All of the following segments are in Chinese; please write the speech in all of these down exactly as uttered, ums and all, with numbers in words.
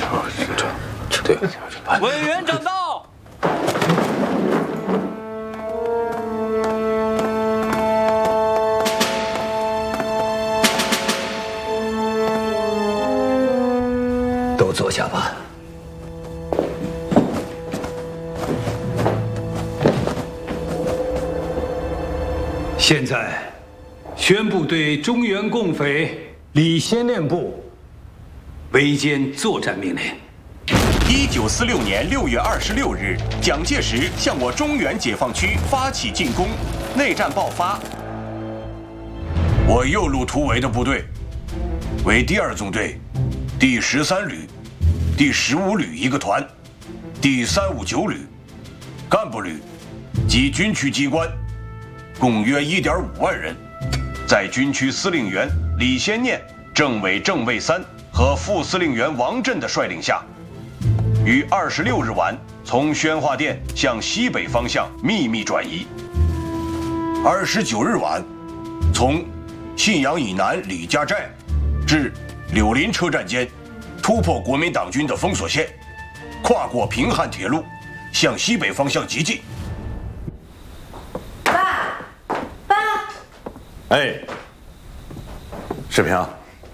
对， 委员长到。 都坐下吧。现在宣布对中原共匪李先念部围歼作战命令。 一九四六年六月二十六日，蒋介石向我中原解放区发起进攻，内战爆发。 我右路突围的部队为第二纵队第十三旅、第十五旅一个团，第三五九旅、干部旅及军区机关，共约一点五万人，在军区司令员李先念、政委郑卫三和副司令员王震的率领下，于二十六日晚从宣化店向西北方向秘密转移。二十九日晚，从信阳以南李家寨至柳林车站间，突破国民党军的封锁线，跨过平汉铁路，向西北方向急进。 爸，爸， 哎，世平，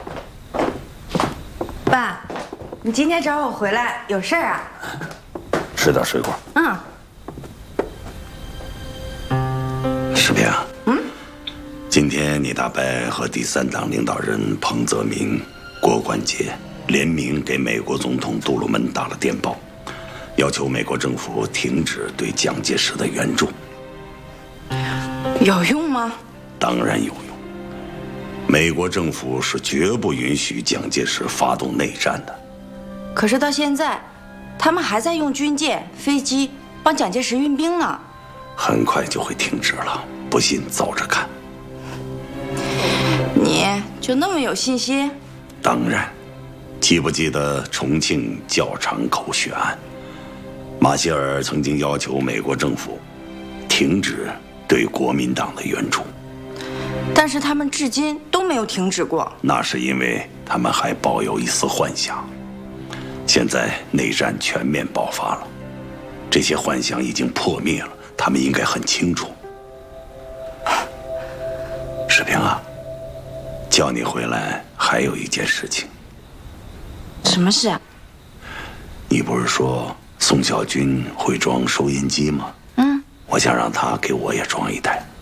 爸，你今天找我回来有事儿啊？ 吃点水果。 嗯。 世平，嗯，今天倪大伯和第三党领导人彭泽民、郭冠杰联名给美国总统杜鲁门打了电报，要求美国政府停止对蒋介石的援助。 有用吗？ 当然有用。美国政府是绝不允许蒋介石发动内战的。 可是到现在，他们还在用军舰、飞机帮蒋介石运兵呢。 很快就会停止了，不信照着看。 你就那么有信心？ 当然。记不记得重庆教场口血案？马歇尔曾经要求美国政府停止对国民党的援助， 但是他们至今都没有停止过。 那是因为他们还抱有一丝幻想。现在内战全面爆发了，这些幻想已经破灭了，他们应该很清楚。世平啊，叫你回来还有一件事情。 什么事啊？ 你不是说宋小军会装收音机吗？ 嗯， 我想让他给我也装一台。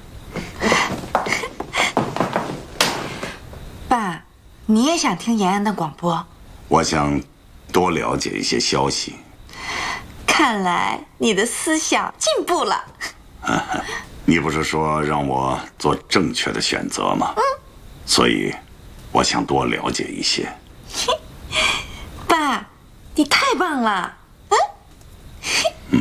爸，你也想听延安的广播？ 我想多了解一些消息。 看来你的思想进步了。 你不是说让我做正确的选择吗？嗯，所以我想多了解一些。 爸，你太棒了！ 嗯，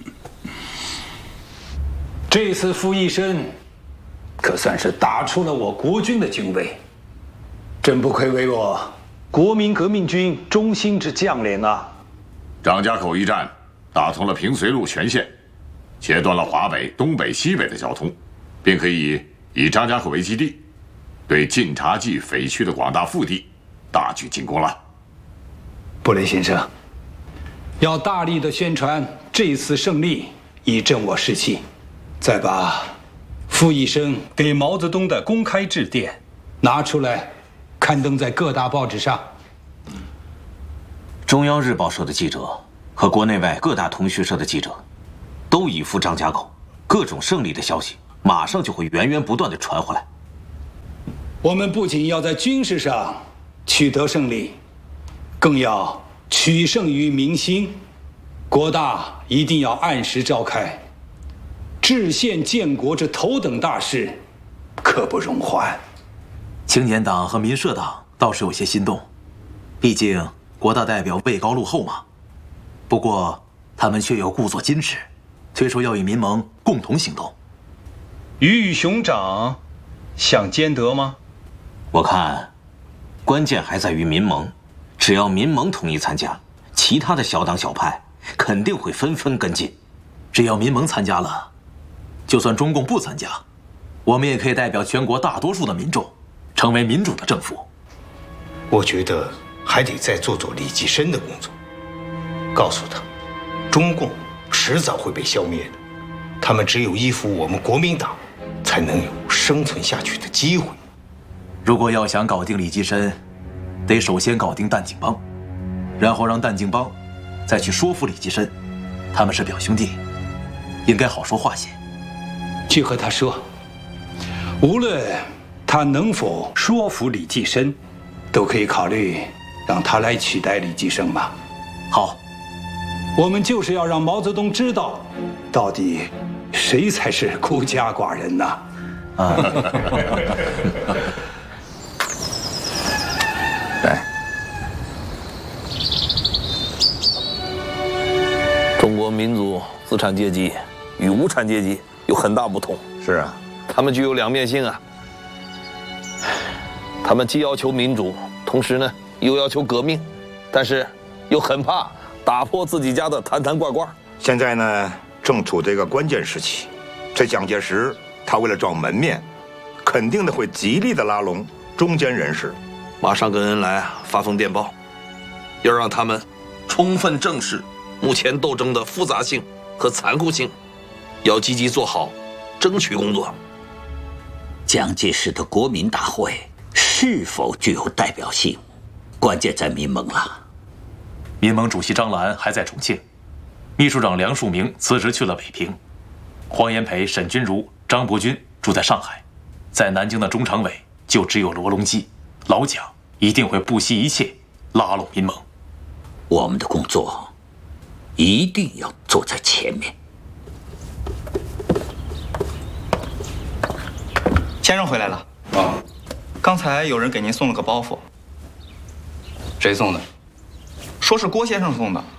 这次傅义生可算是打出了我国军的军威，真不愧为我国民革命军忠心之将领啊！ 张家口一战打通了平绥路全线，切断了华北、东北、西北的交通，并可以以张家口为基地，对晋察冀匪区的广大腹地大举进攻了。 布雷先生，要大力的宣传这次胜利，以振我士气。再把傅义生给毛泽东的公开致电拿出来，刊登在各大报纸上。 中央日报社的记者和国内外各大通讯社的记者，都已赴张家口，各种胜利的消息马上就会源源不断地传回来。 我们不仅要在军事上取得胜利，更要取胜于民心。国大一定要按时召开，制宪建国之头等大事，刻不容缓。 青年党和民社党倒是有些心动，毕竟国大代表位高禄厚嘛。不过他们却又故作矜持，虽说要与民盟共同行动。 鱼与熊掌想兼得吗？ 我看关键还在于民盟，只要民盟同意参加，其他的小党小派肯定会纷纷跟进。只要民盟参加了，就算中共不参加，我们也可以代表全国大多数的民众，成为民主的政府。 我觉得还得再做做李济深的工作，告诉他，中共迟早会被消灭的，他们只有依附我们国民党，才能有生存下去的机会。 如果要想搞定李济深，得首先搞定淡景帮，然后让淡景帮再去说服李济深，他们是表兄弟，应该好说话些。 去和他说，无论他能否说服李济深，都可以考虑让他来取代李济深吧。 好， 我们就是要让毛泽东知道，到底谁才是孤家寡人呢？啊！ 来，中国民族资产阶级与无产阶级有很大不同。 是啊， 他们具有两面性啊。他们既要求民主，同时呢又要求革命，但是又很怕打破自己家的坛坛罐罐。 现在呢，正处这个关键时期，这蒋介石他为了装门面，肯定的会极力的拉拢中间人士。 马上跟恩来发封电报，要让他们充分正视目前斗争的复杂性和残酷性，要积极做好争取工作。 蒋介石的国民大会是否具有代表性，关键在民盟了。 民盟主席张澜还在重庆，秘书长梁漱溟辞职去了北平，黄炎培、沈钧儒、张伯钧住在上海，在南京的中常委就只有罗隆基。老蒋一定会不惜一切拉拢民盟。 我们的工作一定要做在前面。 先生回来了啊！刚才有人给您送了个包袱。谁送的？说是郭先生送的。